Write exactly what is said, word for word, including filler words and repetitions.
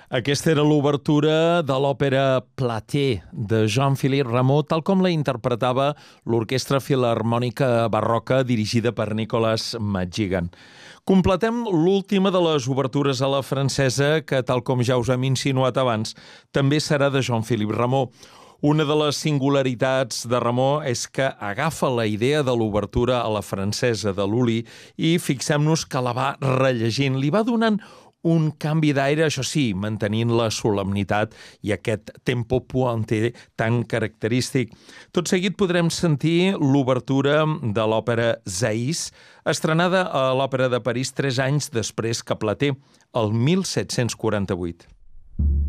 Aquesta era l'obertura de l'òpera Platée de Jean-Philippe Rameau, tal com la interpretava l'Orquestra Filharmònica Barroca dirigida per Nicholas McGuigan. Completem l'última de les obertures a la francesa que, tal com ja us hem insinuat abans, també serà de Jean-Philippe Rameau. Una de les singularitats de Rameau és que agafa la idea de l'obertura a la francesa de Lully i fixem-nos que la va rellegint, li va donant un canvi d'aire, això sí, mantenint la solemnitat i aquest tempo pointé tan característic. Tot seguit podrem sentir l'obertura de l'òpera Zaïs, estrenada a l'Òpera de París tres anys després que Platée, el mil set-cents quaranta-vuit.